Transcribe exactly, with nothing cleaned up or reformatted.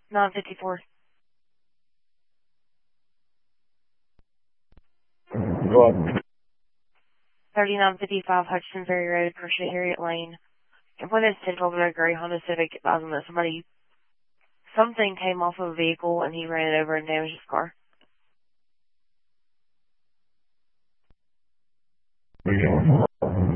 nine fifty-four. Go ahead. thirty-nine fifty-five Hutchinson Ferry Road, Persia Harriet Lane. Complaint is ten twelve gray Honda Civic advising that somebody, something came off of a vehicle and he ran it over and damaged his car. We go.